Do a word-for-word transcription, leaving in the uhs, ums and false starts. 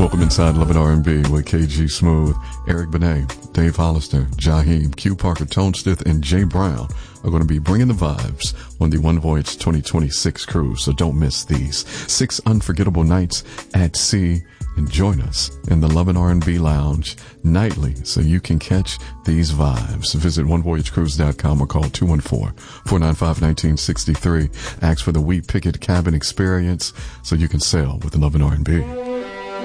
Welcome inside Love and R and B with K G Smooth, Eric Benet, Dave Hollister, Jaheim, Q Parker, Tone Stith, and Jay Brown are going to be bringing the vibes on the One Voyage twenty twenty-six cruise, so don't miss these six unforgettable nights at sea. And join us in the Love and R and B Lounge nightly so you can catch these vibes. Visit one voyage cruise dot com or call two one four, four nine five, one nine six three. Ask for the Wheat Picket Cabin Experience so you can sail with the Love and R and B.